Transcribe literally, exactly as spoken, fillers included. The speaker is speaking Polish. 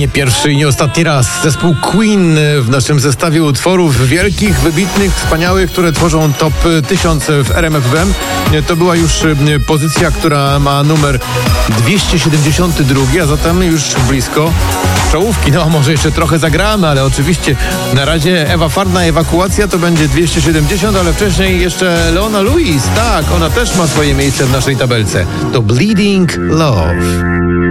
pierwszy i nie ostatni raz. Zespół Queen w naszym zestawie utworów wielkich, wybitnych, wspaniałych, które tworzą top tysiąc w R M F F M. To była już pozycja, która ma numer dwieście siedemdziesiąty drugi, a zatem już blisko czołówki. No, może jeszcze trochę zagramy, ale oczywiście na razie Ewa Farna, Ewakuacja to będzie dwieście siedemdziesiąt, ale wcześniej jeszcze Leona Lewis. Tak, ona też ma swoje miejsce w naszej tabelce. To Bleeding Love.